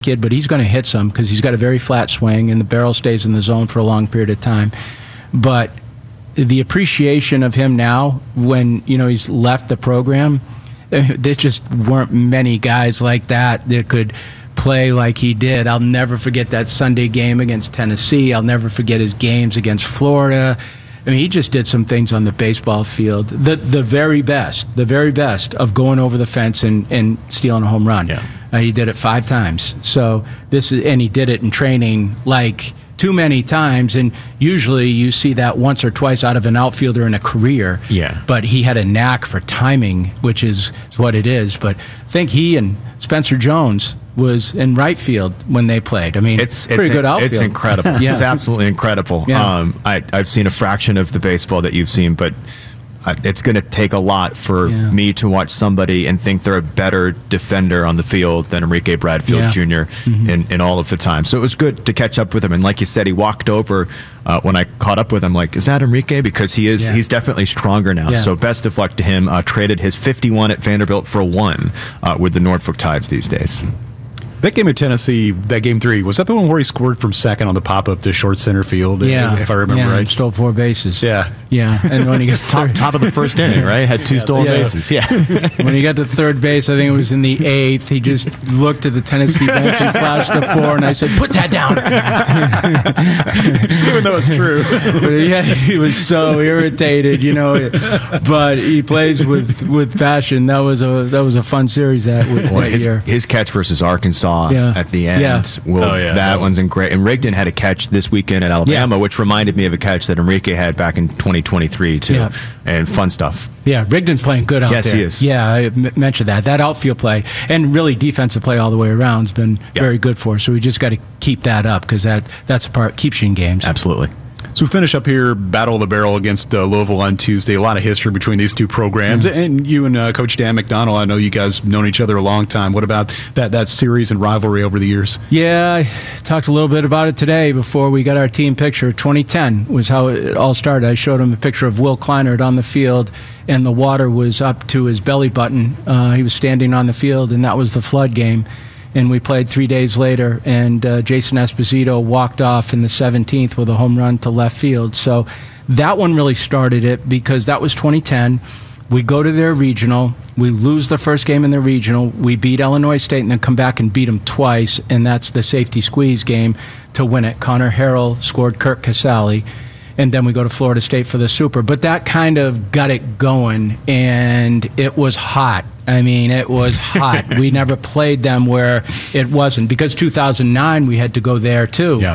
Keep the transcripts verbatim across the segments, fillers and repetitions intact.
kid, but he's going to hit some because he's got a very flat swing and the barrel stays in the zone for a long period of time. But the appreciation of him now, when you know he's left the program, there just weren't many guys like that that could play like he did. I'll never forget that Sunday game against Tennessee. I'll never forget his games against Florida. I mean, he just did some things on the baseball field. The the very best, the very best of going over the fence and, and stealing a home run. Yeah. Uh, he did it five times. So this is, and he did it in training like too many times. And usually you see that once or twice out of an outfielder in a career. Yeah. But he had a knack for timing, which is, is what it is. But I think he and Spencer Jones was in right field when they played. I mean, it's, pretty it's good outfield. It's incredible. Yeah. It's absolutely incredible. Yeah. Um, I, I've seen a fraction of the baseball that you've seen, but I, it's going to take a lot for Yeah. me to watch somebody and think they're a better defender on the field than Enrique Bradfield Yeah. Junior Mm-hmm. in, in all of the time. So it was good to catch up with him. And like you said, he walked over uh, when I caught up with him, like, is that Enrique? Because he is, Yeah. he's definitely stronger now. Yeah. So best of luck to him. Uh, traded his fifty-one at Vanderbilt for a one uh, with the Norfolk Tides these days. That game at Tennessee, that game three, was that the one where he scored from second on the pop-up to short center field, Yeah. if I remember yeah, right? and stole four bases. Yeah. Yeah. And when he got Top, third, top of the first inning, right? Had two stolen Yeah. bases. Yeah. when he got to third base, I think it was in the eighth, he just looked at the Tennessee bench and flashed the four, and I said, put that down. Even though it's true. But yeah, he was so irritated, you know. But he plays with, with passion. That was a that was a fun series that, Boy, that his, year. his catch versus Arkansas Yeah. at the end. Yeah. Will, Oh, yeah. that one's in great. And Rigdon had a catch this weekend at Alabama, Yeah. which reminded me of a catch that Enrique had back in twenty twenty-three, too. Yeah. And fun stuff. Yeah, Rigdon's playing good out Yes, there. he is. Yeah, I m- mentioned that. That outfield play and really defensive play all the way around has been Yeah. very good for us. So we just got to keep that up because that, that's the part keeps you in games. Absolutely. So we finish up here, Battle of the Barrel against uh, Louisville on Tuesday. A lot of history between these two programs. Mm-hmm. And you and uh, Coach Dan McDonnell, I know you guys have known each other a long time. What about that, that series and rivalry over the years? Yeah, I talked a little bit about it today before we got our team picture. twenty ten was how it all started. I showed him a picture of Will Kleinert on the field, and the water was up to his belly button. Uh, he was standing on the field, and that was the flood game. And we played three days later, and uh, Jason Esposito walked off in the seventeenth with a home run to left field. So that one really started it because that was twenty ten. We go to their regional. We lose the first game in the regional. We beat Illinois State and then come back and beat them twice, and that's the safety squeeze game to win it. Connor Harrell scored Kirk Casale, and then we go to Florida State for the Super. But that kind of got it going, and it was hot. I mean, it was hot. We never played them where it wasn't, because two thousand nine we had to go there too. Yeah.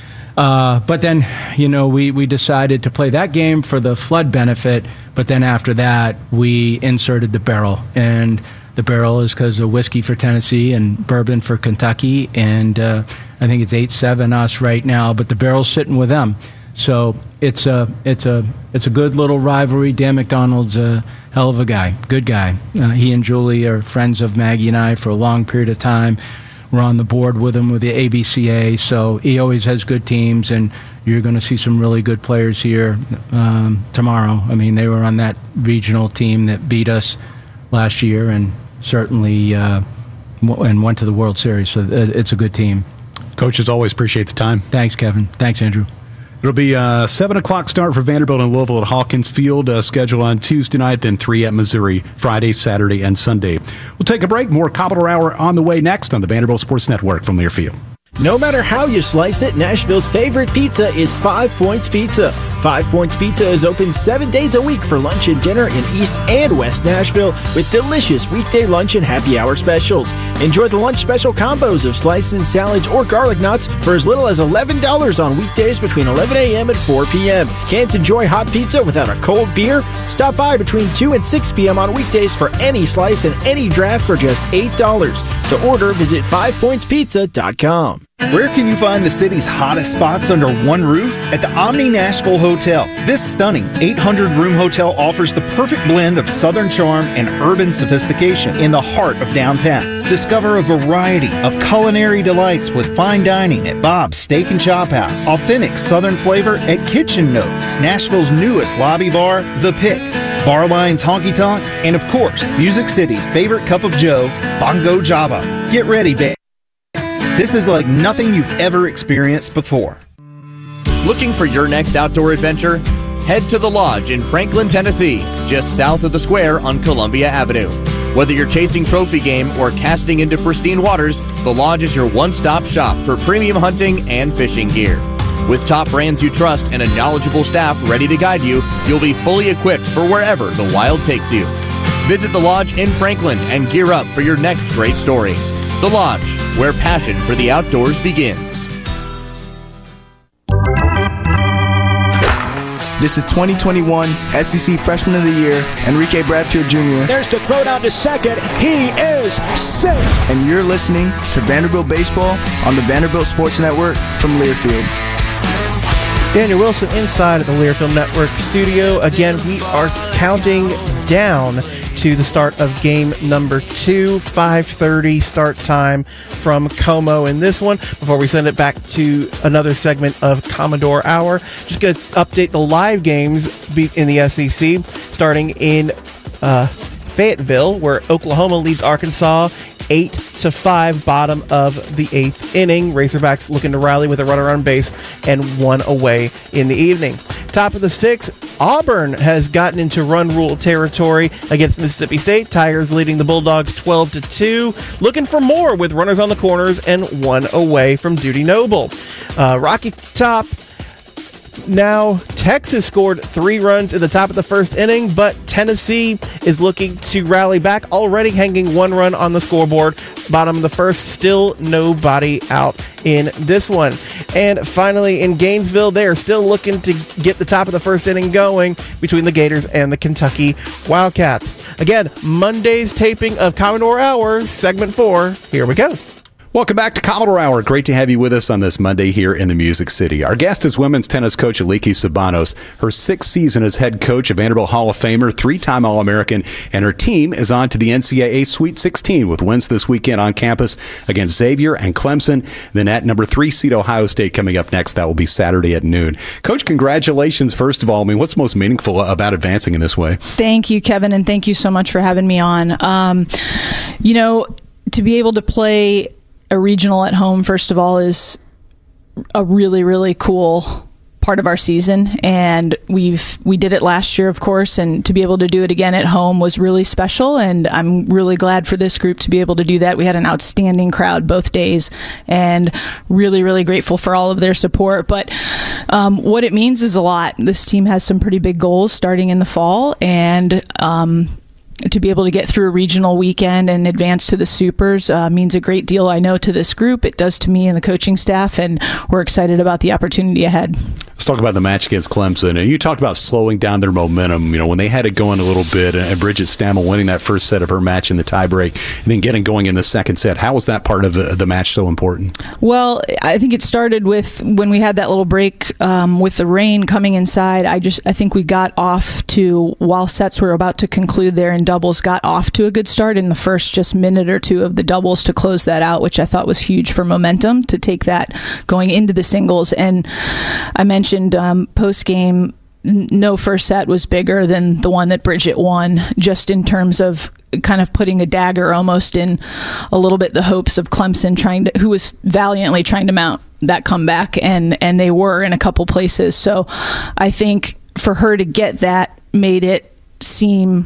Uh, but then, you know, we, we decided to play that game for the flood benefit, but then after that, we inserted the barrel. And the barrel is because of whiskey for Tennessee and bourbon for Kentucky, and uh, I think it's eight seven us right now, but the barrel's sitting with them. So it's a, it's a, it's a good little rivalry. Dan McDonald's a hell of a guy, good guy. Uh, he and Julie are friends of Maggie and I for a long period of time. We're on the board with him with the A B C A, so he always has good teams, and you're going to see some really good players here um, tomorrow. I mean, they were on that regional team that beat us last year, and certainly uh, w- and went to the World Series, so it's a good team. Coach, as always, appreciate the time. Thanks, Kevin. Thanks, Andrew. It'll be a seven o'clock start for Vanderbilt and Louisville at Hawkins Field, uh, scheduled on Tuesday night, then three at Missouri, Friday, Saturday, and Sunday. We'll take a break. More Commodore Hour on the way next on the Vanderbilt Sports Network from Learfield. No matter how you slice it, Nashville's favorite pizza is Five Points Pizza. Five Points Pizza is open seven days a week for lunch and dinner in East and West Nashville with delicious weekday lunch and happy hour specials. Enjoy the lunch special combos of slices, salads, or garlic knots for as little as eleven dollars on weekdays between eleven a.m. and four p.m. Can't enjoy hot pizza without a cold beer? Stop by between two and six p.m. on weekdays for any slice and any draft for just eight dollars. To order, visit five points pizza dot com. Where can you find the city's hottest spots under one roof? At the Omni Nashville Hotel. This stunning eight hundred room hotel offers the perfect blend of southern charm and urban sophistication in the heart of downtown. Discover a variety of culinary delights with fine dining at Bob's Steak and Chop House, authentic southern flavor at Kitchen Notes, Nashville's newest lobby bar, The Pick, Barline's Honky Tonk, and of course, Music City's favorite cup of joe, Bongo Java. Get ready, babe. This is like nothing you've ever experienced before. Looking for your next outdoor adventure? Head to The Lodge in Franklin, Tennessee, just south of the square on Columbia Avenue. Whether you're chasing trophy game or casting into pristine waters, The Lodge is your one-stop shop for premium hunting and fishing gear. With top brands you trust and a knowledgeable staff ready to guide you, you'll be fully equipped for wherever the wild takes you. Visit The Lodge in Franklin and gear up for your next great story. The Lodge, where passion for the outdoors begins. This is twenty twenty-one S E C Freshman of the Year, Enrique Bradfield Junior There's the throw down to second. He is safe. And you're listening to Vanderbilt Baseball on the Vanderbilt Sports Network from Learfield. Daniel Wilson inside of the Learfield Network studio. Again, we are counting down to the start of game number two, five thirty start time from Como in this one. Before we send it back to another segment of Commodore Hour, just going to update the live games in the S E C, starting in uh, Fayetteville, where Oklahoma leads Arkansas eight to five, bottom of the eighth inning. Razorbacks looking to rally with a runner on base and one away in the evening. Top of the sixth, Auburn has gotten into run rule territory against Mississippi State. Tigers leading the Bulldogs twelve to two. Looking for more with runners on the corners and one away from Duty Noble. Uh, Rocky Top. Now, Texas scored three runs in the top of the first inning, but Tennessee is looking to rally back, already hanging one run on the scoreboard. Bottom of the first, still nobody out in this one. And finally, in Gainesville, they are still looking to get the top of the first inning going between the Gators and the Kentucky Wildcats. Again, Monday's taping of Commodore Hour, segment four. Here we go. Welcome back to Commodore Hour. Great to have you with us on this Monday here in the Music City. Our guest is women's tennis coach Aliki Sabanos. Her sixth season as head coach, a Vanderbilt Hall of Famer, three-time All-American, and her team is on to the N C double A Sweet sixteen with wins this weekend on campus against Xavier and Clemson. Then at number three seed Ohio State coming up next. That will be Saturday at noon. Coach, congratulations, first of all. I mean, what's most meaningful about advancing in this way? Thank you, Kevin, and thank you so much for having me on. Um, you know, to be able to play a regional at home, first of all, is a really, really cool part of our season, and we've we did it last year, of course, and to be able to do it again at home was really special, and I'm really glad for this group to be able to do that. We had an outstanding crowd both days, and really, really grateful for all of their support. But um, what it means is a lot. This team has some pretty big goals starting in the fall, and um to be able to get through a regional weekend and advance to the Supers uh, means a great deal, I know, to this group. It does to me and the coaching staff, and we're excited about the opportunity ahead. Let's talk about the match against Clemson. And you talked about slowing down their momentum. You know, when they had it going a little bit, and Bridget Stammel winning that first set of her match in the tiebreak, and then getting going in the second set. How was that part of the, the match so important? Well, I think it started with when we had that little break um, with the rain coming inside. I just I think we got off to, while sets were about to conclude there in doubles, got off to a good start in the first just minute or two of the doubles to close that out, which I thought was huge for momentum to take that going into the singles. And I mentioned um, post-game, no first set was bigger than the one that Bridget won, just in terms of kind of putting a dagger almost in a little bit the hopes of Clemson, trying to, who was valiantly trying to mount that comeback, and and they were in a couple places. So I think for her to get that made it seem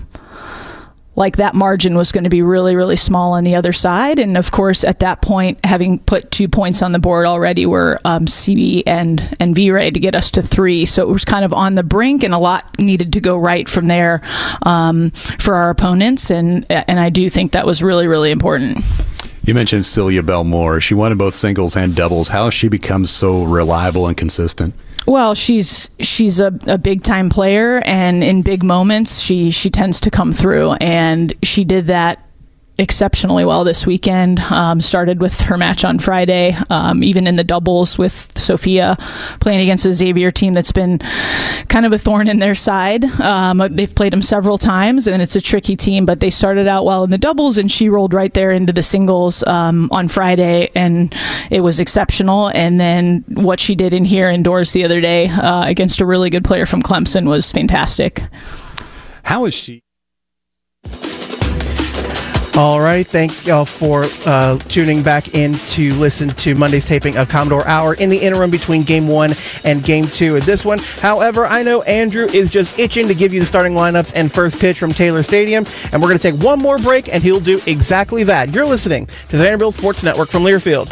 like that margin was going to be really, really small on the other side. And of course, at that point, having put two points on the board already were um, C B and, and V-Ray to get us to three. So it was kind of on the brink, and a lot needed to go right from there um, for our opponents. And, and I do think that was really, really important. You mentioned Celia Belmore. She won in both singles and doubles. How has she become so reliable and consistent? Well, she's she's a, a big time player, and in big moments, she she tends to come through, and she did that exceptionally well this weekend. Um, started with her match on Friday, um, even in the doubles with Sophia playing against a Xavier team that's been kind of a thorn in their side. Um, they've played them several times, and it's a tricky team, but they started out well in the doubles, and she rolled right there into the singles um, on Friday, and it was exceptional. And then what she did in here indoors the other day uh, against a really good player from Clemson was fantastic. How is she? All right. Thank y'all for uh, tuning back in to listen to Monday's taping of Commodore Hour in the interim between Game one and Game two of this one. However, I know Andrew is just itching to give you the starting lineups and first pitch from Taylor Stadium, and we're going to take one more break, and he'll do exactly that. You're listening to the Vanderbilt Sports Network from Learfield.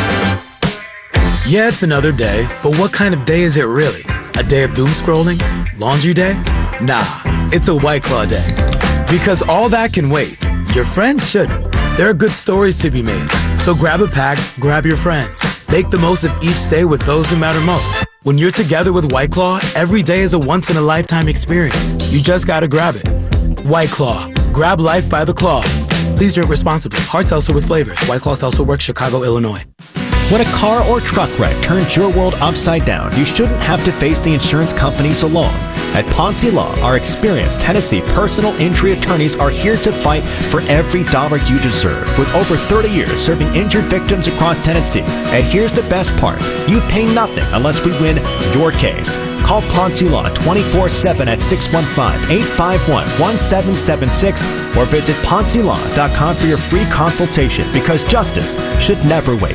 Yeah, it's another day, but what kind of day is it really? A day of doom scrolling? Laundry day? Nah, it's a White Claw day. Because all that can wait. Your friends shouldn't. There are good stories to be made. So grab a pack, grab your friends. Make the most of each day with those who matter most. When you're together with White Claw, every day is a once-in-a-lifetime experience. You just gotta grab it. White Claw. Grab life by the claw. Please drink responsibly. Hard seltzer with flavors. White Claw Seltzer Works, Chicago, Illinois. When a car or truck wreck turns your world upside down, you shouldn't have to face the insurance companies alone. At Ponce Law, our experienced Tennessee personal injury attorneys are here to fight for every dollar you deserve. With over thirty years serving injured victims across Tennessee. And here's the best part. You pay nothing unless we win your case. Call Ponce Law twenty-four seven at six one five, eight five one, one seven seven six or visit ponce law dot com for your free consultation, because justice should never wait.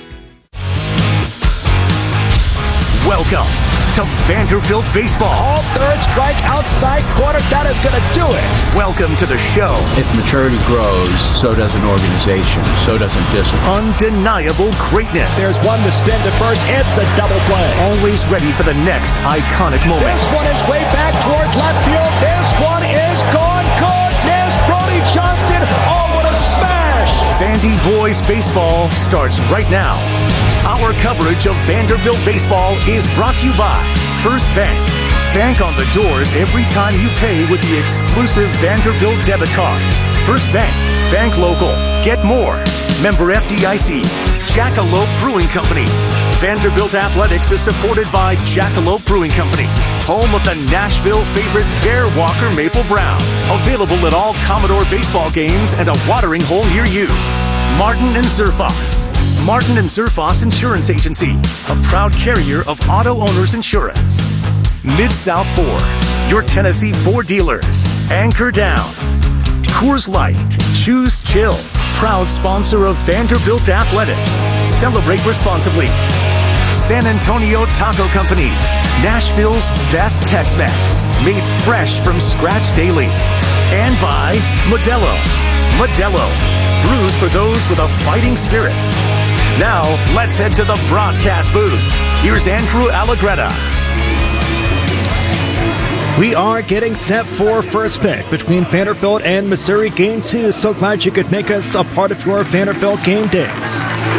Welcome to Vanderbilt Baseball. All third strike outside corner. That is going to do it. Welcome to the show. If maturity grows, so does an organization. So does a discipline. Undeniable greatness. There's one to spin to first. It's a double play. Always ready for the next iconic moment. This one is way back toward left field. This one is gone. Goodness, Brody Johnston. Oh, what a smash. Vandy Boys Baseball starts right now. Our coverage of Vanderbilt baseball is brought to you by First Bank. Bank on the doors every time you pay with the exclusive Vanderbilt debit cards. First Bank. Bank local. Get more. Member F D I C. Jackalope Brewing Company. Vanderbilt Athletics is supported by Jackalope Brewing Company, home of the Nashville favorite Bear Walker Maple Brown. Available at all Commodore baseball games and a watering hole near you. Martin and Zerfos. Martin and Zerfos Insurance Agency, a proud carrier of auto owners insurance. Mid-South Ford, your Tennessee Ford dealers. Anchor Down. Coors Light, choose chill. Proud sponsor of Vanderbilt Athletics. Celebrate responsibly. San Antonio Taco Company, Nashville's best Tex-Mex, made fresh from scratch daily. And by Modelo. Modelo, brewed for those with a fighting spirit. Now, let's head to the broadcast booth. Here's Andrew Allegretta. We are getting set for first pick between Vanderbilt and Missouri Game two. So glad you could make us a part of your Vanderbilt game days.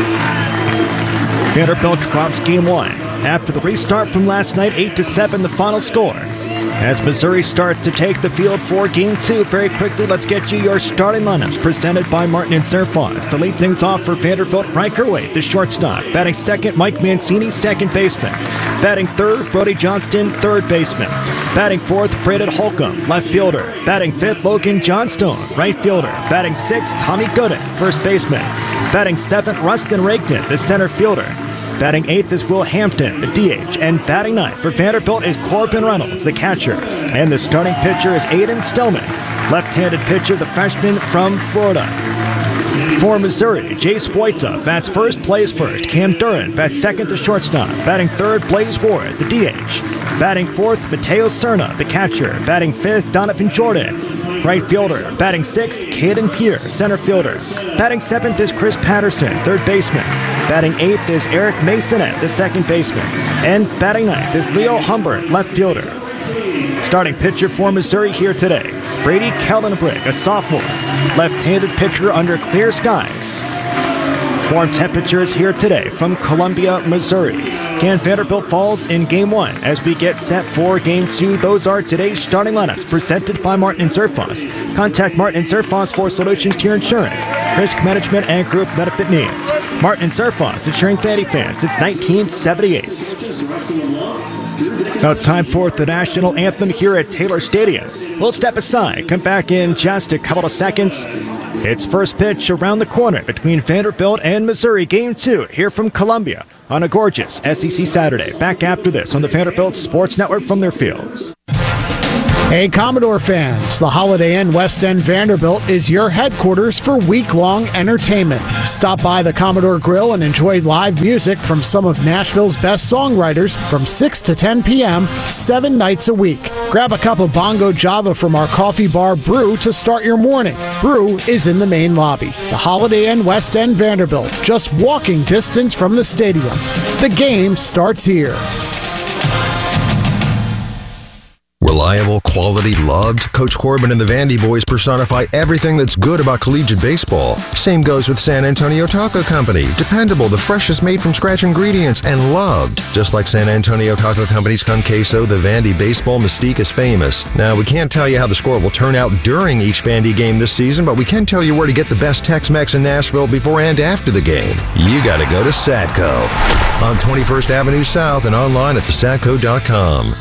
Vanderbilt drops Game one. After the restart from last night, eight to seven the final score. As Missouri starts to take the field for Game two, very quickly, let's get you your starting lineups presented by Martin and Zerfos. To lead things off for Vanderbilt, Riker Wade, the shortstop. Batting second, Mike Mancini, second baseman. Batting third, Brody Johnston, third baseman. Batting fourth, Braden Holcomb, left fielder. Batting fifth, Logan Johnstone, right fielder. Batting sixth, Tommy Gooden, first baseman. Batting seventh, Rustin Rigdon, the center fielder. Batting eighth is Will Hampton, the D H. And batting ninth for Vanderbilt is Corbin Reynolds, the catcher. And the starting pitcher is Aiden Stillman, left-handed pitcher, the freshman from Florida. For Missouri, Jace Wojta bats first, plays first. Cam Duran bats second, the shortstop. Batting third, Blaze Ward, the D H. Batting fourth, Mateo Cerna, the catcher. Batting fifth, Donovan Jordan, right fielder. Batting sixth, Caden Pierre, center fielder. Batting seventh is Chris Patterson, third baseman. Batting eighth is Eric Masonette, the second baseman. And batting ninth is Leo Humbert, left fielder. Starting pitcher for Missouri here today, Brady Kellenbrink, a sophomore, left-handed pitcher under clear skies. Warm temperatures here today from Columbia, Missouri. Can Vanderbilt falls in Game one as we get set for Game two? Those are today's starting lineups presented by Martin and Zerfos. Contact Martin and Zerfos for solutions to your insurance, risk management, and group benefit needs. Martin and Zerfos, insuring Vandy fans since nineteen seventy-eight. Now time for the national anthem here at Taylor Stadium. We'll step aside, come back in just a couple of seconds. It's first pitch around the corner between Vanderbilt and Missouri Game two here from Columbia on a gorgeous S E C Saturday. Back after this on the Vanderbilt Sports Network from their field. Hey Commodore fans, the Holiday Inn West End Vanderbilt is your headquarters for week-long entertainment. Stop by the Commodore Grill and enjoy live music from some of Nashville's best songwriters from six to ten p.m., seven nights a week. Grab a cup of Bongo Java from our coffee bar Brew to start your morning. Brew is in the main lobby. The Holiday Inn West End Vanderbilt, just walking distance from the stadium. The game starts here. Reliable, quality, loved. Coach Corbin and the Vandy boys personify everything that's good about collegiate baseball. Same goes with San Antonio Taco Company. Dependable, the freshest made from scratch ingredients, and loved. Just like San Antonio Taco Company's con queso, the Vandy baseball mystique is famous. Now, we can't tell you how the score will turn out during each Vandy game this season, but we can tell you where to get the best Tex-Mex in Nashville before and after the game. You gotta go to Sadco on twenty-first Avenue South and online at the sadco dot com.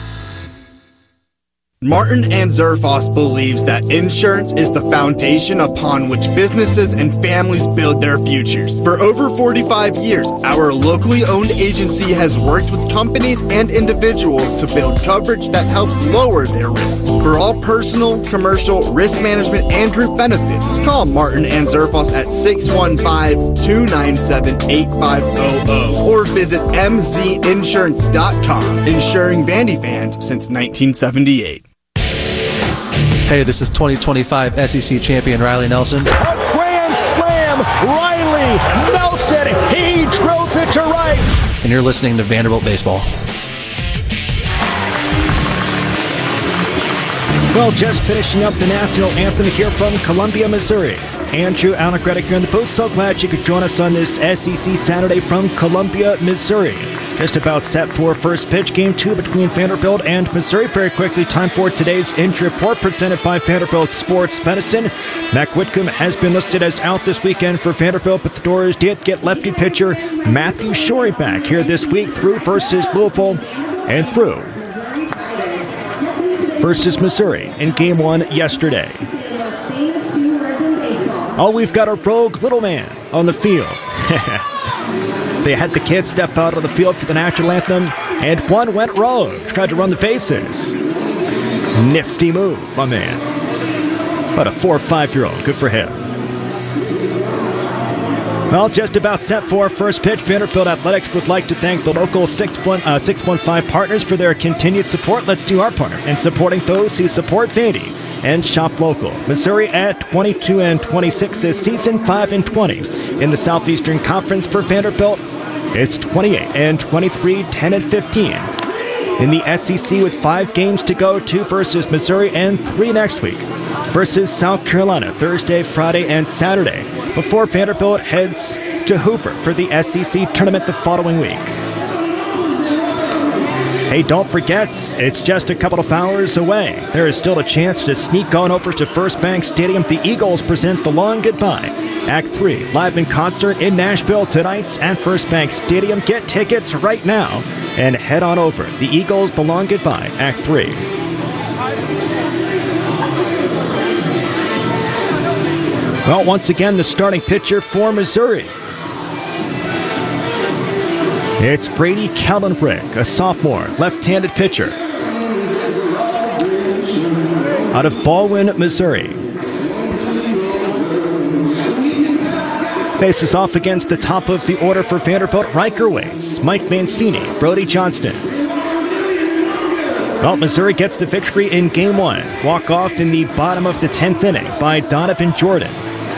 Martin and Zerfoss believes that insurance is the foundation upon which businesses and families build their futures. For over forty-five years, our locally owned agency has worked with companies and individuals to build coverage that helps lower their risks. For all personal, commercial, risk management, and group benefits, call Martin and Zerfoss at six one five, two nine seven, eight five zero zero or visit m z insurance dot com. Insuring Vandy fans since nineteen seventy-eight. Hey, this is twenty twenty-five S E C champion Riley Nelson. A grand slam! Riley Nelson! He drills it to right! And you're listening to Vanderbilt Baseball. Well, just finishing up the national anthem here from Columbia, Missouri. Andrew Allegretti here in the booth. So glad you could join us on this S E C Saturday from Columbia, Missouri. Just about set for first pitch, game two between Vanderbilt and Missouri. Very quickly, time for today's injury report presented by Vanderbilt Sports Medicine. Mac Whitcomb has been listed as out this weekend for Vanderbilt, but the Doors did get lefty pitcher Matthew Shorey back here this week through versus Louisville and through versus Missouri in game one yesterday. Oh, we've got a rogue little man on the field. They had the kids step out of the field for the national anthem, and one went rogue, tried to run the bases. Nifty move, my man. But a four or five-year-old, good for him. Well, just about set for first pitch. Vanderbilt Athletics would like to thank the local six one five partners for their continued support. Let's do our part in supporting those who support Vandy and shop local. Missouri at twenty-two and twenty-six this season, five and twenty in the Southeastern Conference. For Vanderbilt, it's twenty-eight and twenty-three, ten and fifteen in the S E C with five games to go, two versus Missouri and three next week versus South Carolina Thursday, Friday, and Saturday before Vanderbilt heads to Hoover for the S E C tournament the following week. Hey, don't forget, it's just a couple of hours away. There is still a chance to sneak on over to First Bank Stadium. The Eagles present The Long Goodbye. Act three, live in concert in Nashville tonight at First Bank Stadium. Get tickets right now and head on over. The Eagles, The Long Goodbye, Act three. Well, once again, the starting pitcher for Missouri. It's Brady Callenbrick, a sophomore, left-handed pitcher out of Baldwin, Missouri. Faces off against the top of the order for Vanderbilt, Riker Waits, Mike Mancini, Brody Johnston. Well, Missouri gets the victory in game one. Walk-off in the bottom of the tenth inning by Donovan Jordan.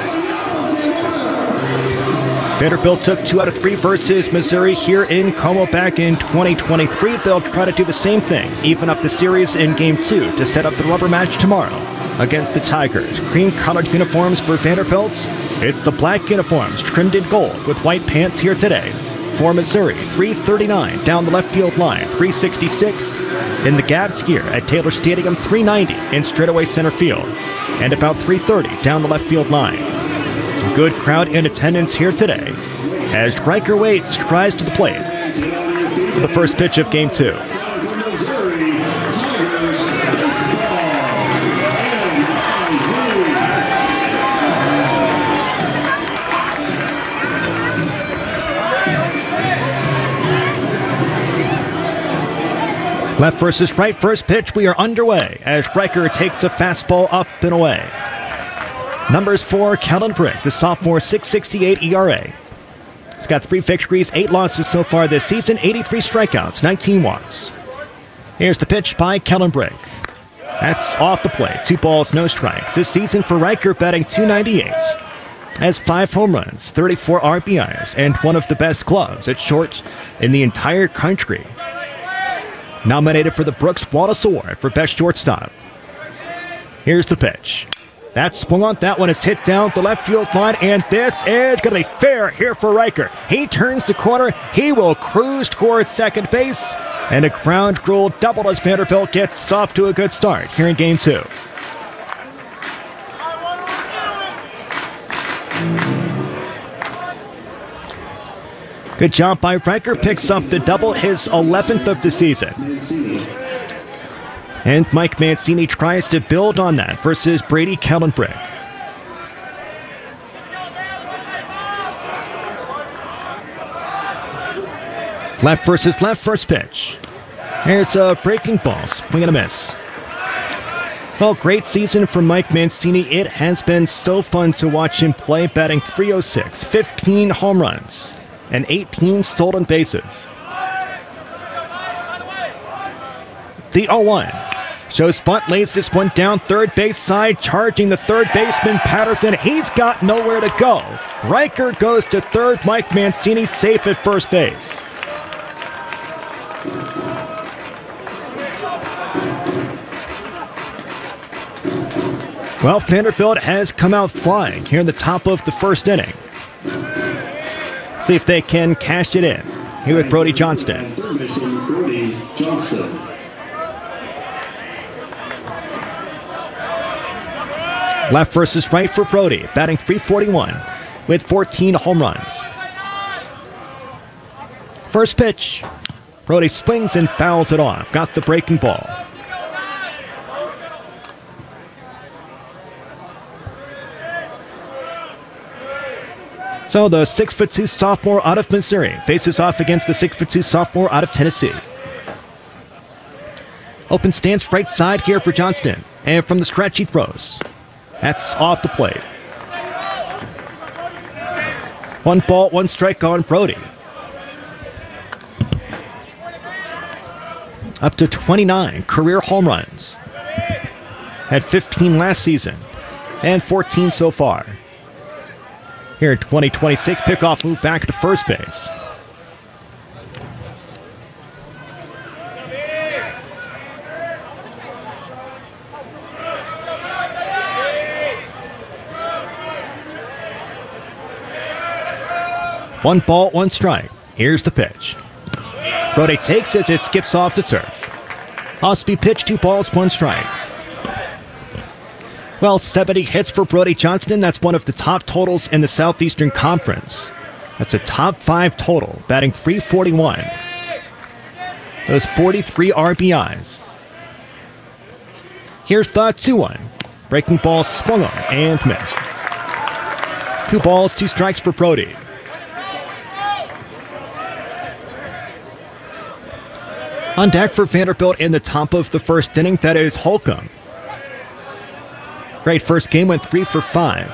Vanderbilt took two out of three versus Missouri here in Como back in twenty twenty-three. They'll try to do the same thing, even up the series in game two to set up the rubber match tomorrow against the Tigers. Cream colored uniforms for Vanderbilt. It's the black uniforms trimmed in gold with white pants here today. For Missouri, three thirty-nine down the left field line, three sixty-six in the Gadsgear at Taylor Stadium, three ninety in straightaway center field, and about three thirty down the left field line. Good crowd in attendance here today as Riker Waits tries to the plate for the first pitch of game two. Left versus right, first pitch. We are underway as Riker takes a fastball up and away. Numbers for Kellen Brick, the sophomore, six sixty-eight E R A. He's got three victories, eight losses so far this season, eighty-three strikeouts, nineteen walks. Here's the pitch by Kellen Brick. That's off the plate. Two balls, no strikes. This season for Riker, batting two ninety-eight. Has five home runs, thirty-four R B Is, and one of the best gloves at short in the entire country. Nominated for the Brooks Wallace Award for best shortstop. Here's the pitch. That swung on. That one is hit down the left field line, and this is going to be fair here for Riker. He turns the corner. He will cruise towards second base, and a ground rule double as Vanderbilt gets off to a good start here in game two. Good job by Riker. Picks up the double, his eleventh of the season. And Mike Mancini tries to build on that versus Brady Kellenbrick. Left versus left, first pitch. Here's a breaking ball, swing and a miss. Well, great season for Mike Mancini. It has been so fun to watch him play, batting three oh six, fifteen home runs, and eighteen stolen bases. The oh one. Shows bunt, lays this one down third base side, charging the third baseman Patterson. He's got nowhere to go. Riker goes to third. Mike Mancini safe at first base. Well, Vanderbilt has come out flying here in the top of the first inning. See if they can cash it in. Here with Brody Johnston. Brody Johnson. Left versus right for Brody, batting three forty-one with fourteen home runs. First pitch. Brody swings and fouls it off. Got the breaking ball. So the six foot two sophomore out of Missouri faces off against the six foot two sophomore out of Tennessee. Open stance right side here for Johnston. And from the stretch he throws. That's off the plate. One ball, one strike on Brody. Up to twenty-nine career home runs. Had fifteen last season and fourteen so far. Here in twenty twenty-six, pickoff move back to first base. One ball, one strike. Here's the pitch. Brody takes as it skips off the turf. Osby pitch, two balls, one strike. Well, seventy hits for Brody Johnston. That's one of the top totals in the Southeastern Conference. That's a top five total, batting three forty-one. Those forty-three R B Is. Here's the two one. Breaking ball swung on and missed. Two balls, two strikes for Brody. On deck for Vanderbilt in the top of the first inning, that is Holcomb. Great first game, went three for five.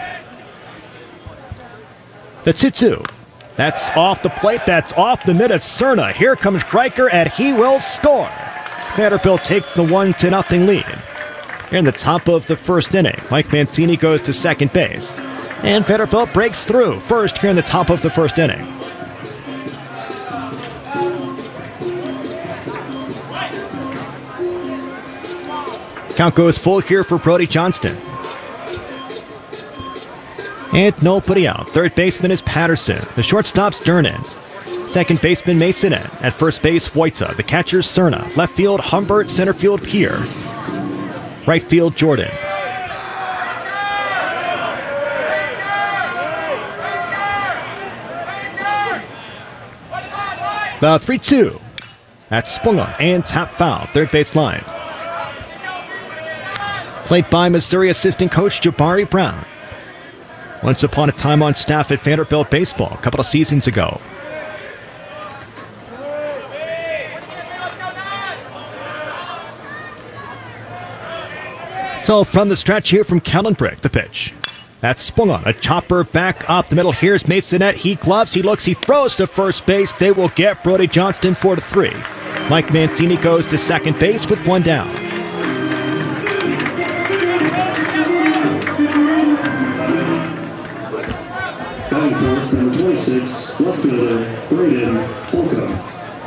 The two two. That's off the plate, that's off the mid of Cerna. Here comes Riker, and he will score. Vanderbilt takes the one to nothing lead. Here in the top of the first inning, Mike Mancini goes to second base. And Vanderbilt breaks through first here in the top of the first inning. Count goes full here for Brody Johnston. And nobody out. Third baseman is Patterson. The shortstop's Durnan. Second baseman Masonet. At first base, Wojta. The catcher's Cerna. Left field, Humbert. Center field, Pierre. Right field, Jordan. The three two. That's swung on and tap foul. Third base line. Played by Missouri assistant coach Jabari Brown. Once upon a time on staff at Vanderbilt baseball a couple of seasons ago. So from the stretch here from Kellenbrick, the pitch. That's swung on. A chopper back up the middle. Here's Masonette. He gloves. He looks. He throws to first base. They will get Brody Johnston four to three. Mike Mancini goes to second base with one down. Batting fourth, number twenty-six, left fielder Braden Holcomb.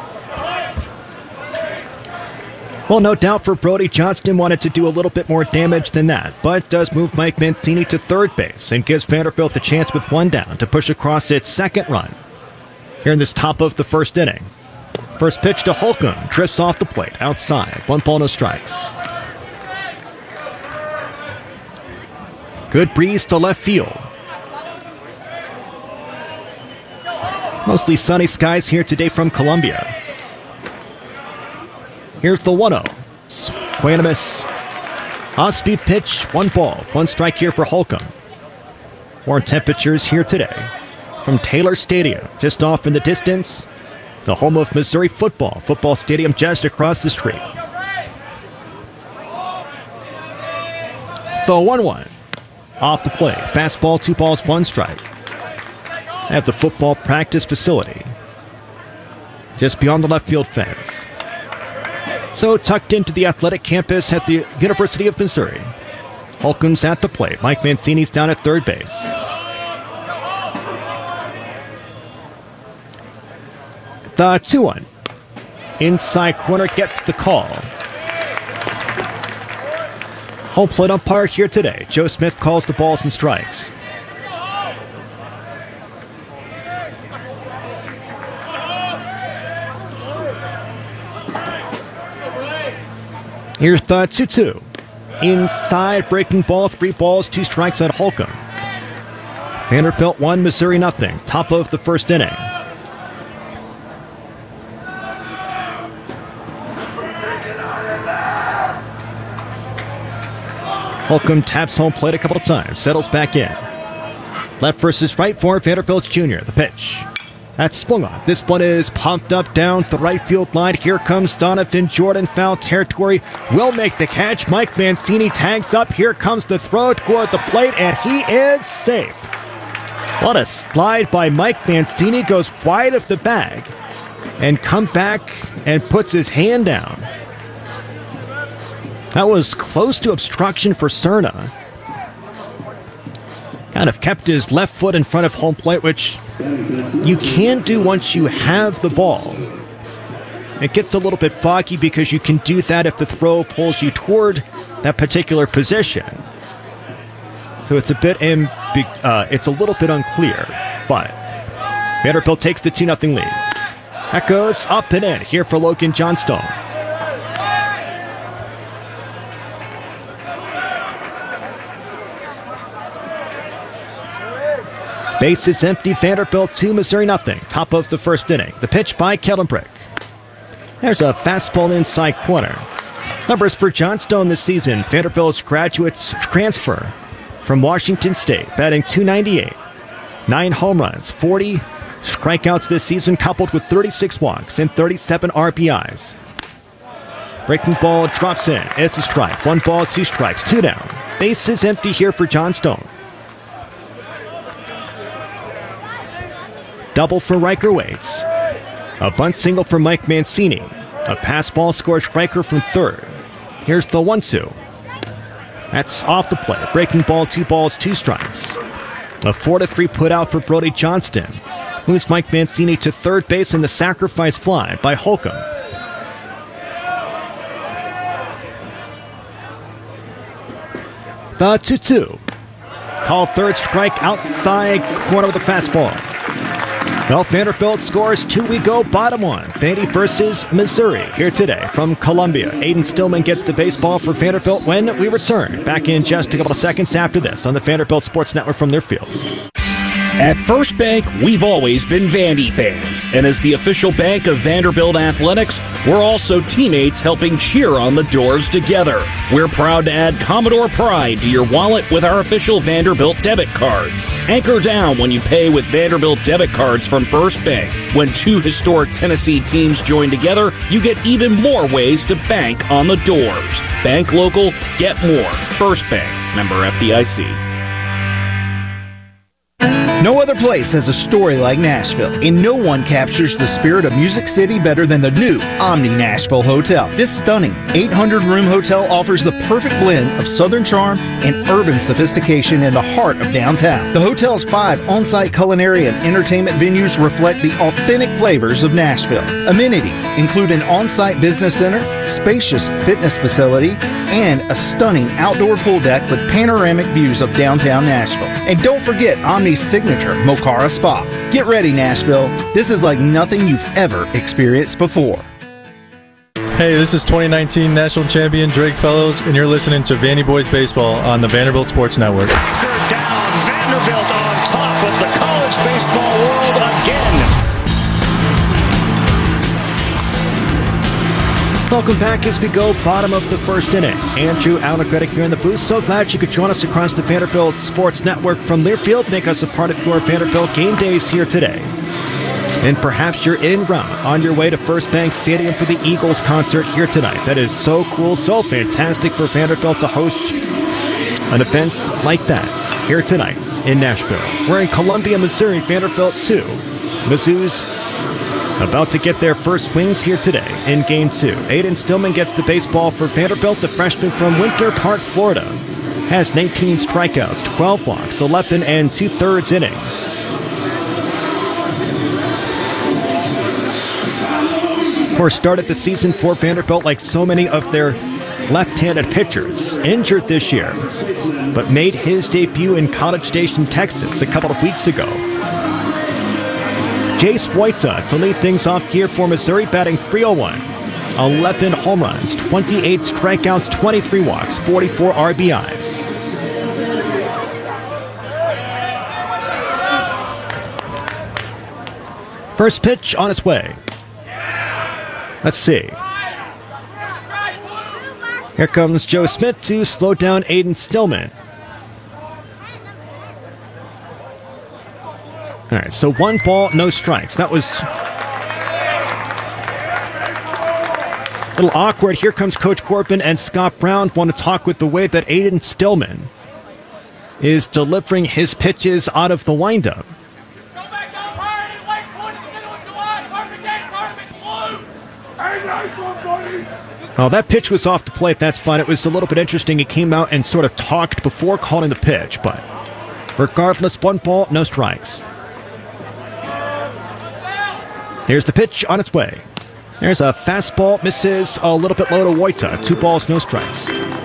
Well, no doubt for Brody Johnston wanted to do a little bit more damage than that, but does move Mike Mancini to third base and gives Vanderbilt the chance with one down to push across its second run here in this top of the first inning. First pitch to Holcomb, drifts off the plate, outside, one ball, no strikes. Good breeze to left field. Mostly sunny skies here today from Columbia. Here's the one oh. Quanimus. Off-speed pitch, one ball, one strike here for Holcomb. Warm temperatures here today. From Taylor Stadium, just off in the distance, the home of Missouri football. Football stadium just across the street. The one one. Off the plate. Fastball, two balls, one strike. At the football practice facility. Just beyond the left field fence. So tucked into the athletic campus at the University of Missouri. Holcomb's at the plate. Mike Mancini's down at third base. The two one. Inside corner gets the call. Home plate umpire here today. Joe Smith calls the balls and strikes. Here's the two two. Inside, breaking ball, three balls, two strikes at Holcomb. Vanderbilt one, Missouri nothing. Top of the first inning. Holcomb taps home plate a couple of times, settles back in. Left versus right for Vanderbilt Junior The pitch. That's swung on. This one is pumped up down the right field line. Here comes Donovan Jordan. Foul territory. Will make the catch. Mike Mancini tags up. Here comes the throw toward the plate, and he is safe. What a slide by Mike Mancini. Goes wide of the bag and come back and puts his hand down. That was close to obstruction for Cerna. Kind of kept his left foot in front of home plate, which you can do once you have the ball. It gets a little bit foggy because you can do that if the throw pulls you toward that particular position. So it's a bit ambi- uh, it's a little bit unclear, but Vanderbilt takes the two nothing lead. That goes up and in here for Logan Johnstone. Base is empty. Vanderbilt two, Missouri nothing. Top of the first inning. The pitch by Kellenbrick. There's a fastball inside corner. Numbers for Johnstone this season. Vanderbilt's graduate transfer from Washington State, batting two ninety-eight. Nine home runs, forty strikeouts this season, coupled with thirty-six walks and thirty-seven R B Is. Breaking ball drops in. It's a strike. One ball, two strikes, two down. Base is empty here for Johnstone. Double for Riker Waits. A bunt single for Mike Mancini. A pass ball scores Riker from third. Here's the one two. That's off the plate. Breaking ball, two balls, two strikes. A four to three put out for Brody Johnston. Moves Mike Mancini to third base in the sacrifice fly by Holcomb. The two two. Called third strike outside corner with a fastball. Well, Vanderbilt scores two. We go bottom one. Vandy versus Missouri here today from Columbia. Aiden Stillman gets the baseball for Vanderbilt when we return. Back in just a couple of seconds after this on the Vanderbilt Sports Network from their field. At First Bank, we've always been Vandy fans, and as the official bank of Vanderbilt Athletics, we're also teammates helping cheer on the Doors together. We're proud to add Commodore Pride to your wallet with our official Vanderbilt debit cards. Anchor down when you pay with Vanderbilt debit cards from First Bank. When two historic Tennessee teams join together, you get even more ways to bank on the Doors. Bank local, get more. First Bank, member F D I C. No other place has a story like Nashville, and no one captures the spirit of Music City better than the new Omni Nashville Hotel. This stunning eight hundred room hotel offers the perfect blend of Southern charm and urban sophistication in the heart of downtown. The hotel's five on-site culinary and entertainment venues reflect the authentic flavors of Nashville. Amenities include an on-site business center, spacious fitness facility, and a stunning outdoor pool deck with panoramic views of downtown Nashville. And don't forget Omni's signature Mocara Spa. Get ready, Nashville. This is like nothing you've ever experienced before. Hey, this is twenty nineteen national champion Drake Fellows, and you're listening to Vandy Boys Baseball on the Vanderbilt Sports Network. Anchor down, Vanderbilt on top of the college baseball world again. Welcome back as we go bottom of the first inning. Andrew Allegretti here in the booth. So glad you could join us across the Vanderbilt Sports Network from Learfield. Make us a part of your Vanderbilt game days here today. And perhaps you're en route on your way to First Bank Stadium for the Eagles concert here tonight. That is so cool, so fantastic for Vanderbilt to host an event like that here tonight in Nashville. We're in Columbia, Missouri, Vanderbilt two. Mizzou's about to get their first swings here today in Game two. Aiden Stillman gets the baseball for Vanderbilt. The freshman from Winter Park, Florida, has nineteen strikeouts, twelve walks, eleven and two-thirds innings. Poor start of the season for Vanderbilt, like so many of their left-handed pitchers. Injured this year, but made his debut in College Station, Texas a couple of weeks ago. Jace Wojta to lead things off here for Missouri, batting three oh one. eleven home runs, twenty-eight strikeouts, twenty-three walks, forty-four R B Is. First pitch on its way. Let's see. Here comes Joe Smith to slow down Aiden Stillman. All right, so one ball, no strikes. That was a little awkward. Here comes Coach Corbin and Scott Brown. Want to talk with the way that Aiden Stillman is delivering his pitches out of the windup. Well, that pitch was off the plate. That's fine. It was a little bit interesting. He came out and sort of talked before calling the pitch, but regardless, one ball, no strikes. Here's the pitch on its way. There's a fastball, misses a little bit low to Wojta. Two balls, no strikes.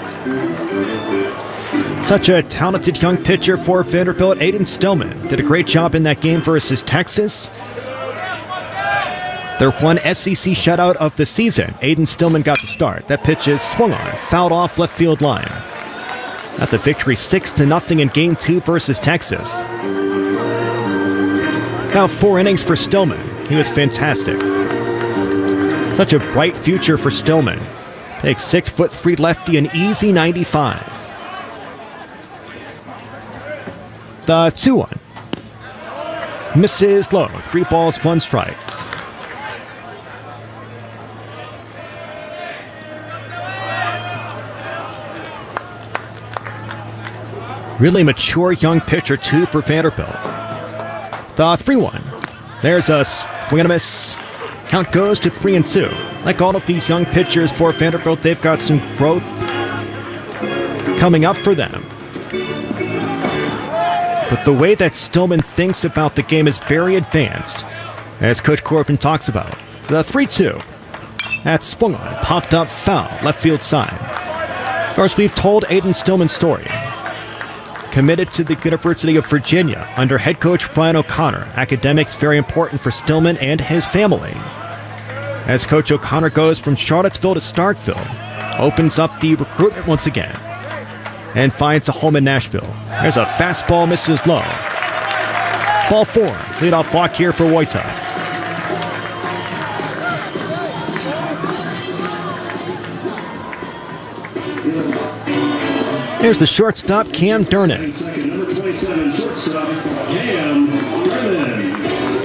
Such a talented young pitcher for Vanderbilt. Aiden Stillman did a great job in that game versus Texas. Their one S E C shutout of the season. Aiden Stillman got the start. That pitch is swung on, fouled off left field line. Got the victory six to nothing in game two versus Texas. Now four innings for Stillman. He was fantastic. Such a bright future for Stillman. Takes six foot three lefty, an easy ninety-five. The two one. Misses low. Three balls, one strike. Really mature young pitcher, too, for Vanderbilt. The three one. There's a swing and a miss. Count goes to three and two. Like all of these young pitchers for Vanderbilt, they've got some growth coming up for them. But the way that Stillman thinks about the game is very advanced, as Coach Corbin talks about. The three two. That's swung on, popped up, foul, left field side. Of course, we've told Aiden Stillman's story. Committed to the University of Virginia under head coach Brian O'Connor. Academics very important for Stillman and his family. As Coach O'Connor goes from Charlottesville to Starkville, opens up the recruitment once again, and finds a home in Nashville. There's a fastball, misses low. Ball four. Leadoff walk here for Wojta. Here's the shortstop, Cam Durnan. Number twenty-seven, shortstop, Cam Durnan.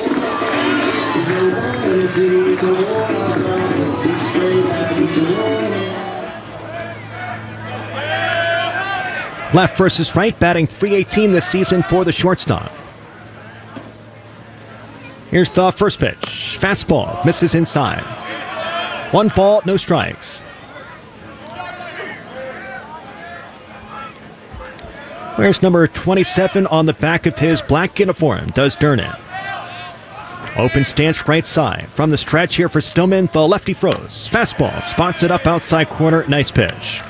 Left versus right, batting three eighteen this season for the shortstop. Here's the first pitch. Fastball, misses inside. One ball, no strikes. Where's number twenty-seven on the back of his black uniform? Does Durnan. Open stance right side. From the stretch here for Stillman, the lefty throws. Fastball, spots it up outside corner. Nice pitch.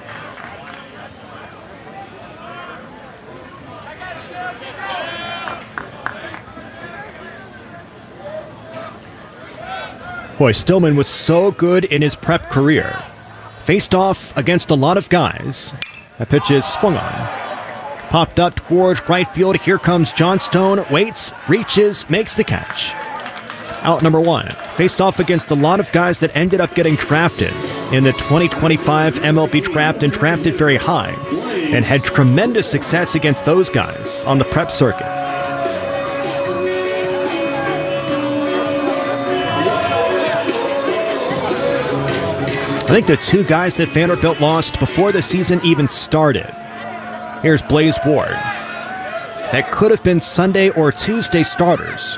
Boy, Stillman was so good in his prep career. Faced off against a lot of guys. That pitch is swung on. Popped up towards right field. Here comes Johnstone. Waits, reaches, makes the catch. Out number one. Faced off against a lot of guys that ended up getting drafted in the twenty twenty-five M L B draft and drafted very high. And had tremendous success against those guys on the prep circuit. I think the two guys that Vanderbilt lost before the season even started. Here's Blaze Ward. That could have been Sunday or Tuesday starters.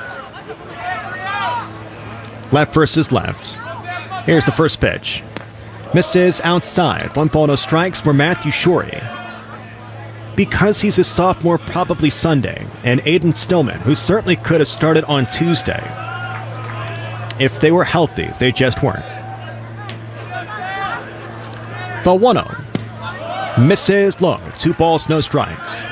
Left versus left. Here's the first pitch. Misses outside. One ball, no strikes for Matthew Shorey. Because he's a sophomore, probably Sunday. And Aiden Stillman, who certainly could have started on Tuesday. If they were healthy, they just weren't. The one oh. Misses low. Two balls, no strikes.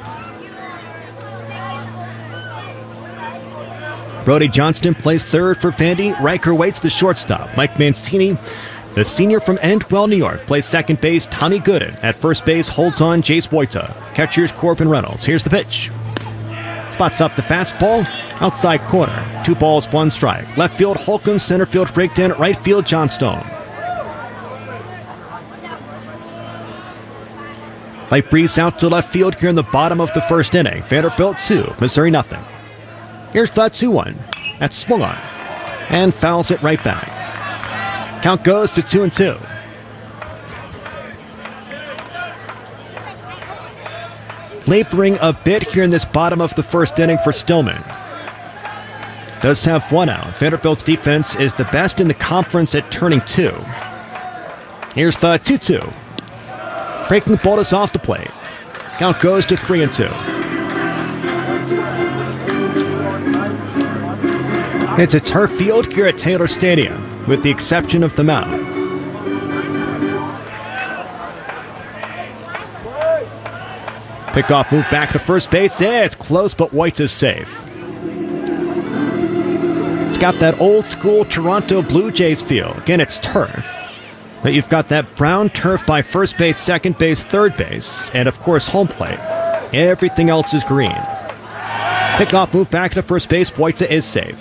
Brody Johnston plays third for Vandy. Riker waits the shortstop. Mike Mancini, the senior from Endwell, New York, plays second base. Tommy Gooden at first base holds on Jace Wojta. Catcher's Corbin Reynolds. Here's the pitch. Spots up the fastball. Outside corner. Two balls, one strike. Left field, Holcomb. Center field, Brigden. Right field, Johnstone. Light breeze out to left field here in the bottom of the first inning. Vanderbilt two, Missouri nothing. Here's the two one. That's swung on. And fouls it right back. Count goes to two and two. Laboring a bit here in this bottom of the first inning for Stillman. Does have one out. Vanderbilt's defense is the best in the conference at turning two. Here's the two two. Breaking the ball is off the plate. Count goes to three and two. It's a turf field here at Taylor Stadium, with the exception of the mound. Pickoff move back to first base. Yeah, it's close, but White is safe. It's got that old school Toronto Blue Jays feel. Again, it's turf. But you've got that brown turf by first base, second base, third base, and of course home plate. Everything else is green. Pickoff move back to first base. Wojta is safe.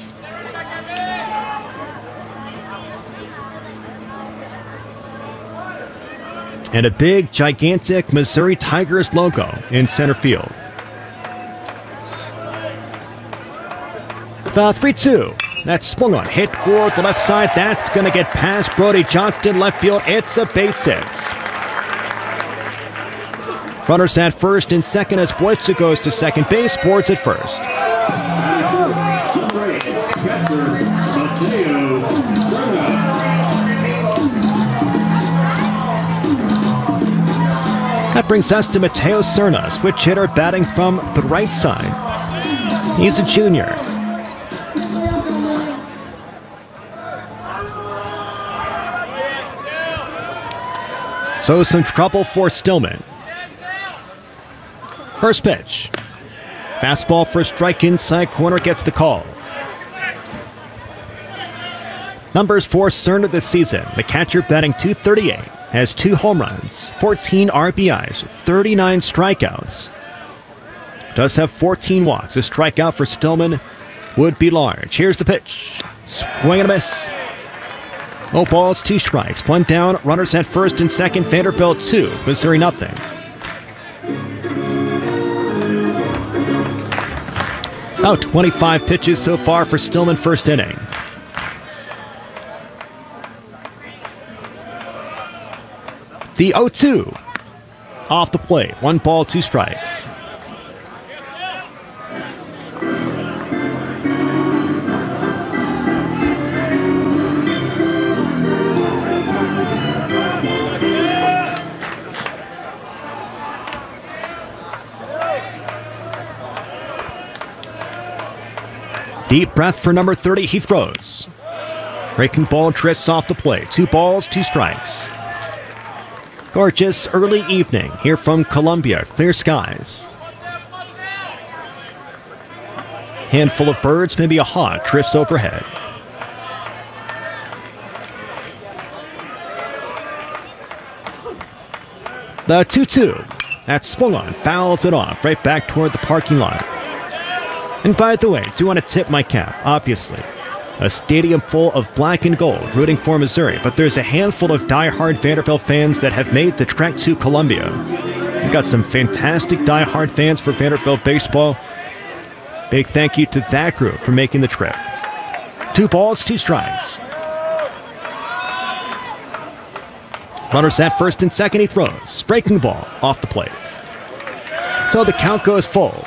And a big, gigantic Missouri Tigers logo in center field. The three two. That's swung on. Hit toward the left side. That's going to get past Brody Johnston. Left field. It's a base hit. Runners at first and second as Wojta goes to second base. Boards at first. That brings us to Mateo Cerna, switch hitter batting from the right side. He's a junior. So some trouble for Stillman. First pitch. Fastball for a strike inside corner, gets the call. Numbers for Cerna this season. The catcher batting two thirty-eight. Has two home runs, fourteen R B Is, thirty-nine strikeouts. does have fourteen walks. A strikeout for Stillman would be large. Here's the pitch. Swing and a miss. No balls, two strikes. One down, runners at first and second. Vanderbilt two, Missouri nothing. About twenty-five pitches so far for Stillman first inning. The oh two off the plate. One ball, two strikes. Deep breath for number thirty. He throws. Breaking ball drifts off the plate. Two balls, two strikes. Gorgeous early evening here from Columbia. Clear skies. Handful of birds, maybe a hawk, drifts overhead. The two two. That's swung on, fouls it off, right back toward the parking lot. And by the way, do want to tip my cap, obviously. A stadium full of black and gold rooting for Missouri, but there's a handful of die-hard Vanderbilt fans that have made the trek to Columbia. We've got some fantastic die-hard fans for Vanderbilt baseball. Big thank you to that group for making the trip. Two balls, two strikes. Runners at first and second, he throws. Breaking the ball off the plate. So the count goes full.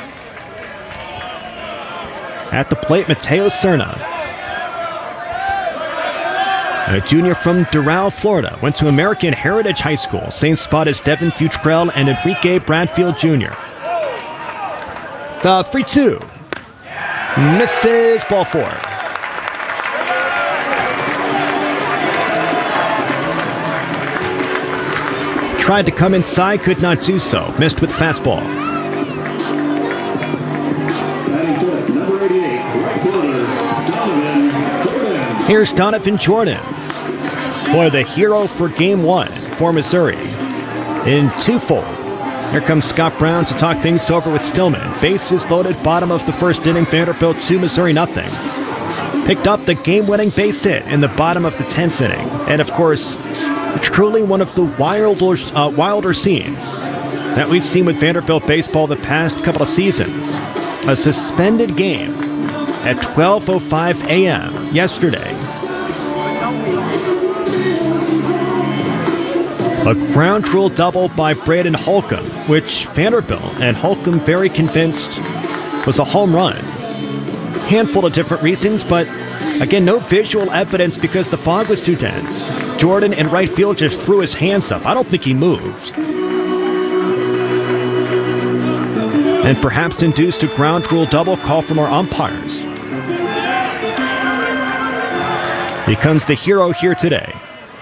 At the plate, Mateo Cerna. A junior from Doral, Florida. Went to American Heritage High School. Same spot as Devin Futrell and Enrique Bradfield Junior The three two. Misses, ball four. Tried to come inside, could not do so. Missed with fastball. Here's Donovan Jordan. Boy, the hero for game one for Missouri. In twofold. Here comes Scott Brown to talk things over with Stillman. Bases loaded, bottom of the first inning. Vanderbilt two, Missouri nothing. Picked up the game-winning base hit in the bottom of the tenth inning. And of course, truly one of the wilder, uh, wilder scenes that we've seen with Vanderbilt baseball the past couple of seasons. A suspended game at twelve oh five a.m. yesterday. A ground rule double by Braden Holcomb, which Vanderbilt and Holcomb very convinced was a home run. Handful of different reasons, but again, no visual evidence because the fog was too dense. Jordan in right field just threw his hands up. I don't think he moved. And perhaps induced a ground rule double call from our umpires. Becomes the hero here today.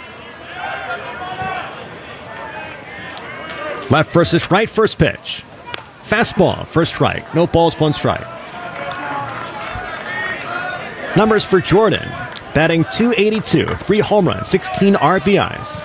Left versus right, first pitch. Fastball, first strike. No balls, one strike. Numbers for Jordan. Batting two eighty-two, three home runs, sixteen R B Is.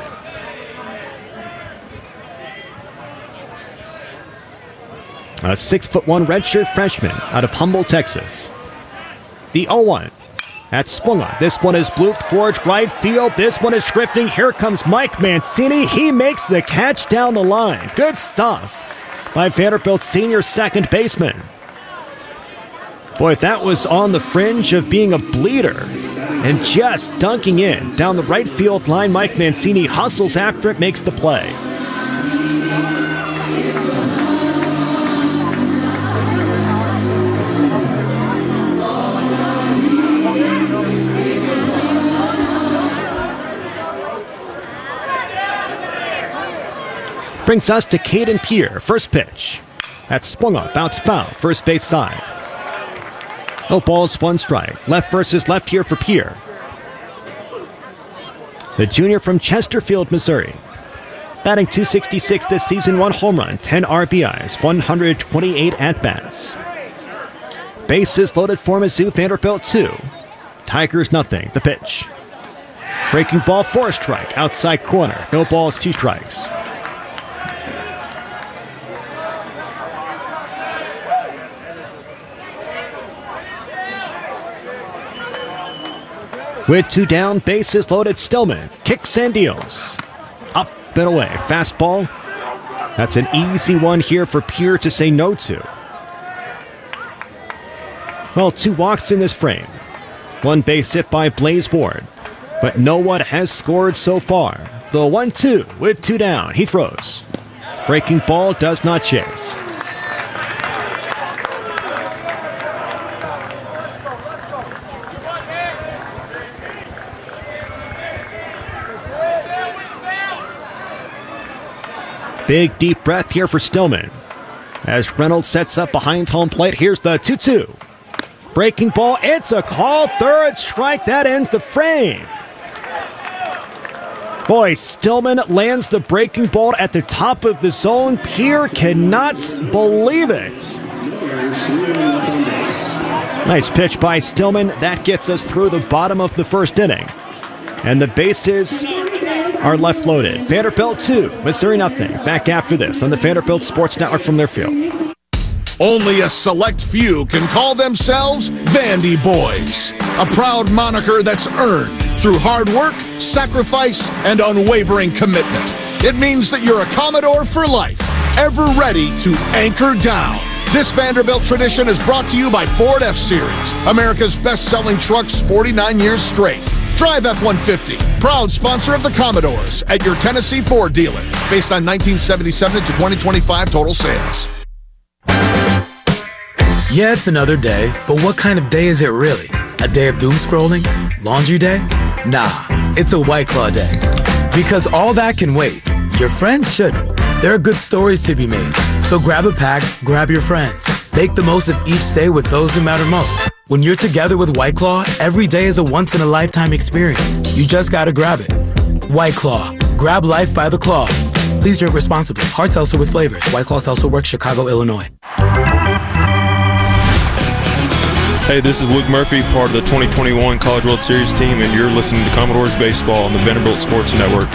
A six foot one redshirt freshman out of Humble, Texas. The oh one. That's swung on. This one is blooped towards right field. This one is drifting. Here comes Mike Mancini. He makes the catch down the line. Good stuff by Vanderbilt's senior second baseman. Boy, that was on the fringe of being a bleeder. And just dunking in down the right field line, Mike Mancini hustles after it, makes the play. Brings us to Caden Pierre. First pitch. That's swung on, bounced foul, first base side. No balls, one strike. Left versus left here for Pierre. The junior from Chesterfield, Missouri. Batting two sixty-six this season, one home run, ten R B Is, one hundred twenty-eight at-bats. Bases loaded for Mizzou, Vanderbilt two. Tigers nothing, the pitch. Breaking ball, for a strike, outside corner. No balls, two strikes. With two down, bases loaded, Stillman kicks and deals. Up and away. Fastball. That's an easy one here for Pierre to say no to. Well, two walks in this frame. One base hit by Blaze Ward. But no one has scored so far. The one two with two down. He throws. Breaking ball does not chase. Big deep breath here for Stillman. As Reynolds sets up behind home plate, here's the two two. Breaking ball, it's a call, third strike, that ends the frame. Boy, Stillman lands the breaking ball at the top of the zone. Pierre cannot believe it. Nice pitch by Stillman. That gets us through the bottom of the first inning. And the bases are left loaded. Vanderbilt two, Missouri nothing. Back after this on the Vanderbilt Sports Network from their field. Only a select few can call themselves Vandy Boys, a proud moniker that's earned through hard work, sacrifice, and unwavering commitment. It means that you're a Commodore for life, ever ready to anchor down. This Vanderbilt tradition is brought to you by Ford F-Series, America's best-selling trucks forty-nine years straight. Drive F one fifty, proud sponsor of the Commodores at your Tennessee Ford dealer, based on nineteen seventy-seven to twenty twenty-five total sales. Yeah, it's another day, but what kind of day is it really? A day of doom scrolling? Laundry day? Nah, it's a White Claw day. Because all that can wait. Your friends shouldn't. There are good stories to be made. So grab a pack, grab your friends. Make the most of each day with those who matter most. When you're together with White Claw, every day is a once-in-a-lifetime experience. You just gotta grab it. White Claw. Grab life by the claw. Please drink responsibly. Hard seltzer with flavors. White Claw Seltzer Works, Chicago, Illinois. Hey, this is Luke Murphy, part of the twenty twenty-one College World Series team, and you're listening to Commodores Baseball on the Vanderbilt Sports Network.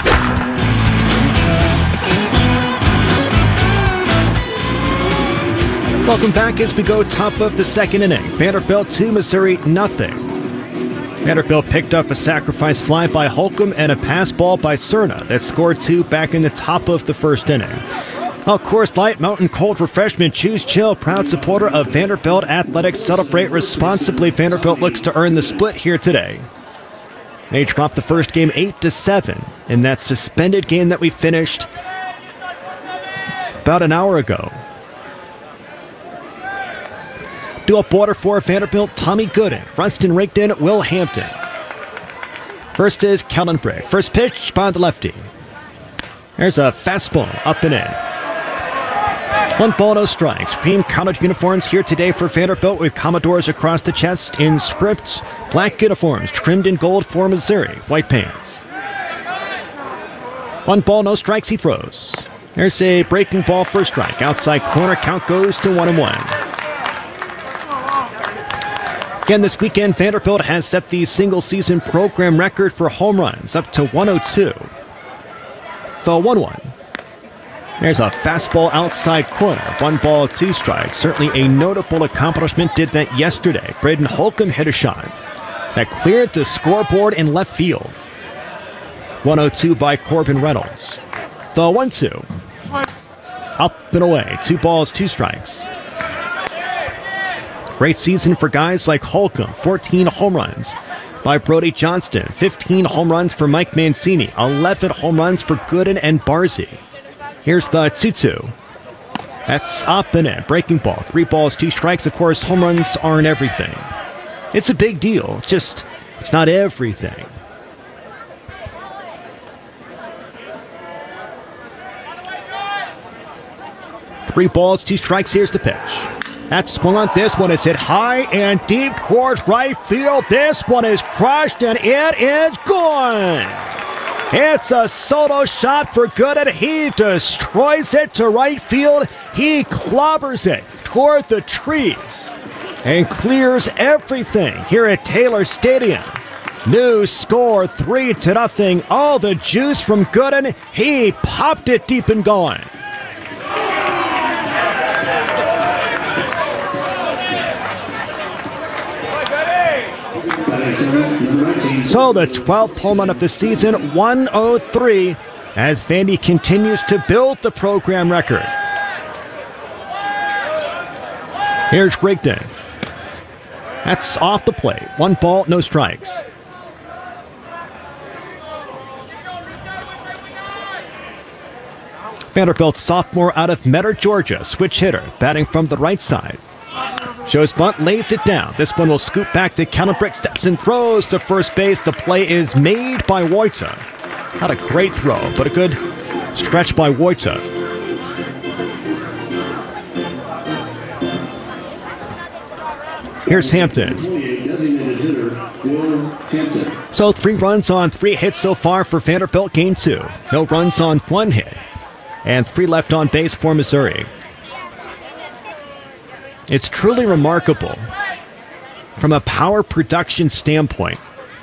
Welcome back as we go top of the second inning. Vanderbilt two, Missouri nothing. Vanderbilt picked up a sacrifice fly by Holcomb and a pass ball by Cerna that scored two back in the top of the first inning. Of course, Light Mountain Cold Refreshment, Choose Chill, proud supporter of Vanderbilt Athletics. Celebrate responsibly. Vanderbilt looks to earn the split here today. They dropped the first game eight to seven in that suspended game that we finished about an hour ago. Due up order for Vanderbilt, Tommy Gooden, Runston Rigdon, Will Hampton. First is Kellen Brigg. First pitch by the lefty. There's a fastball up and in. One ball, no strikes. Cream colored uniforms here today for Vanderbilt with Commodores across the chest in script. Black uniforms trimmed in gold for Missouri. White pants. One ball, no strikes, he throws. There's a breaking ball for a strike. Outside corner, count goes to one and one. Again, this weekend, Vanderbilt has set the single-season program record for home runs, up to one oh two. The one one. There's a fastball outside corner. One ball, two strikes. Certainly a notable accomplishment. Did that yesterday. Braden Holcomb hit a shot that cleared the scoreboard in left field. one oh two by Corbin Reynolds. The one two. Up and away. Two balls, two strikes. Great season for guys like Holcomb. fourteen home runs by Brody Johnston. fifteen home runs for Mike Mancini. eleven home runs for Gooden and Barzy. Here's the two two. That's up and in. Breaking ball. Three balls, two strikes. Of course, home runs aren't everything. It's a big deal. It's just, it's not everything. Three balls, two strikes. Here's the pitch. That's swung on. This one is hit high and deep towards right field. This one is crushed and it is gone. It's a solo shot for Gooden. He destroys it to right field. He clobbers it toward the trees and clears everything here at Taylor Stadium. New score, three to nothing. All the juice from Gooden. He popped it deep and gone. So the twelfth home run of the season, one oh three, as Vandy continues to build the program record. Here's Rigdon. That's off the plate. One ball, no strikes. Vanderbilt sophomore out of Metter, Georgia, switch hitter, batting from the right side. Shows bunt, lays it down. This one will scoop back to Callenbrick, steps and throws to first base. The play is made by Wojta. Not a great throw, but a good stretch by Wojta. Here's Hampton. So three runs on three hits so far for Vanderbilt, game two. No runs on one hit. And three left on base for Missouri. It's truly remarkable from a power production standpoint.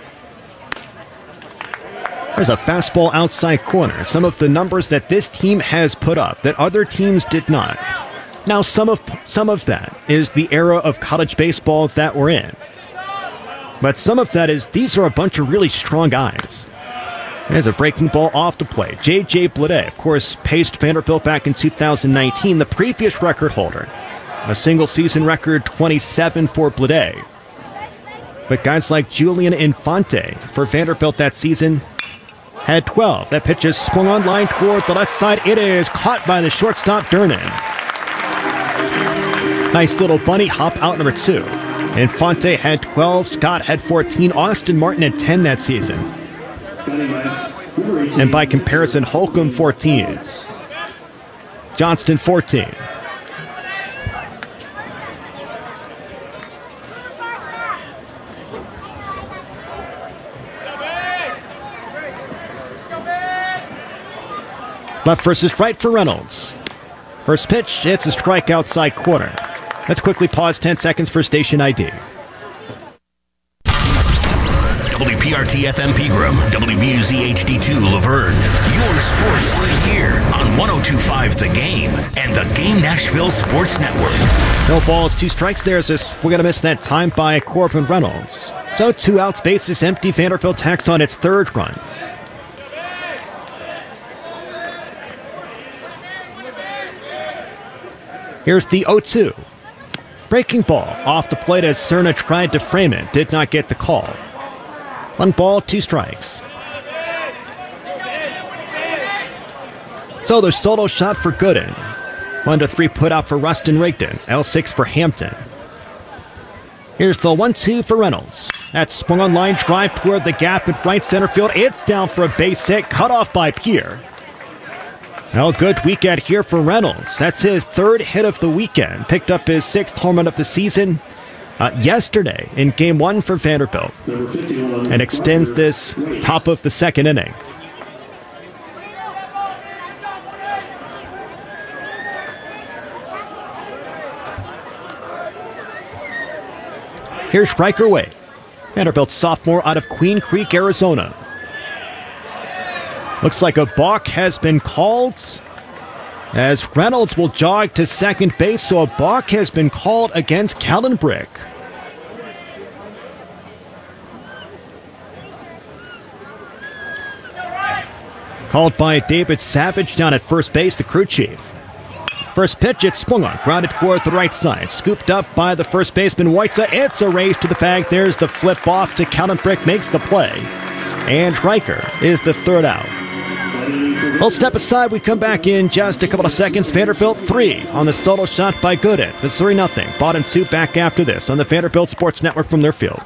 There's a fastball outside corner. Some of the numbers that this team has put up that other teams did not. Now, some of some of that is the era of college baseball that we're in. But some of that is these are a bunch of really strong guys. There's a breaking ball off the plate. J J Bleday, of course, paced Vanderbilt back in two thousand nineteen, the previous record holder. A single season record, twenty-seven for Bleday. But guys like Julian Infante for Vanderbilt that season had twelve. That pitch is swung on line toward the left side. It is caught by the shortstop, Durnan. Nice little bunny hop out number two. Infante had twelve. Scott had fourteen. Austin Martin had ten that season. And by comparison, Holcomb fourteen. Johnston fourteen. Left versus right for Reynolds. First pitch, it's a strike outside corner. Let's quickly pause ten seconds for station I D. W P R T F M Pegram, W B U Z H D two Laverne. Your sports right here on one oh two point five The Game and the Game Nashville Sports Network. No balls, two strikes. There's this. We're going to miss that time by Corbin Reynolds. So two outs, bases empty. Vanderbilt tacks on its third run. Here's the oh two. Breaking ball off the plate as Cerna tried to frame it. Did not get the call. One ball, two strikes. So the solo shot for Gooden. One to three put out for Rustin Rigdon. L six for Hampton. Here's the one two for Reynolds. That swung on line drive toward the gap in right center field. It's down for a base hit, cut off by Pierre. Well, good weekend here for Reynolds. That's his third hit of the weekend. Picked up his sixth home run of the season uh, yesterday in game one for Vanderbilt. And extends this top of the second inning. Here's Riker Wade, Vanderbilt sophomore out of Queen Creek, Arizona. Looks like a balk has been called as Reynolds will jog to second base, so a balk has been called against Callenbrick. Called by David Savage down at first base, the crew chief. First pitch, it's swung on, grounded toward the right side. Scooped up by the first baseman, Wojta. It's a race to the bag. There's the flip off to Callenbrick, makes the play. And Riker is the third out. We'll step aside. We come back in just a couple of seconds. Vanderbilt three on the solo shot by Gooden. Missouri nothing. Bottom two back after this on the Vanderbilt Sports Network from their field.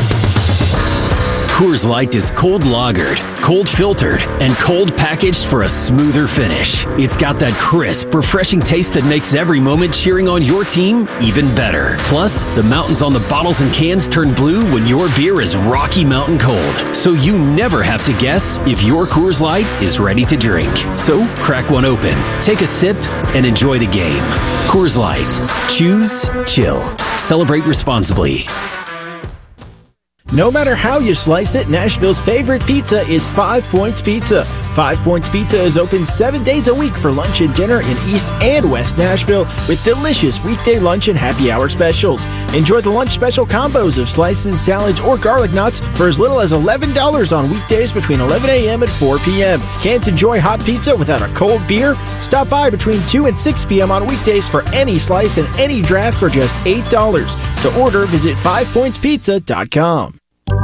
Coors Light is cold lagered, cold filtered, and cold packaged for a smoother finish. It's got that crisp, refreshing taste that makes every moment cheering on your team even better. Plus, the mountains on the bottles and cans turn blue when your beer is Rocky Mountain cold. So you never have to guess if your Coors Light is ready to drink. So crack one open, take a sip, and enjoy the game. Coors Light. Choose chill. Celebrate responsibly. No matter how you slice it, Nashville's favorite pizza is Five Points Pizza. Five Points Pizza is open seven days a week for lunch and dinner in East and West Nashville with delicious weekday lunch and happy hour specials. Enjoy the lunch special combos of slices, salads, or garlic knots for as little as eleven dollars on weekdays between eleven a.m. and four p.m. Can't enjoy hot pizza without a cold beer? Stop by between two and six p.m. on weekdays for any slice and any draft for just eight dollars. To order, visit five points pizza dot com.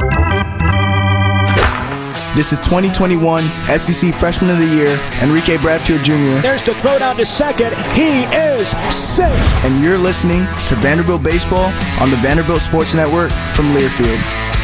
This is twenty twenty-one S E C Freshman of the Year, Enrique Bradfield Junior There's the throw down to second. He is safe. And you're listening to Vanderbilt Baseball on the Vanderbilt Sports Network from Learfield.